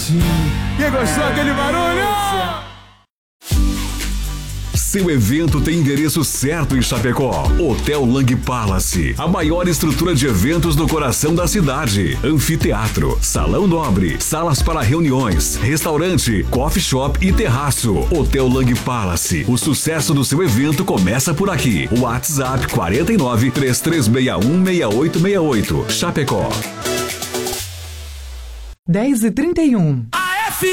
Quem gostou aquele barulho? Seu evento tem endereço certo em Chapecó. Hotel Lang Palace, a maior estrutura de eventos no coração da cidade. Anfiteatro, salão nobre, salas para reuniões, restaurante, coffee shop e terraço. Hotel Lang Palace, o sucesso do seu evento começa por aqui. WhatsApp 49 3361 6868. Chapecó. 10h31.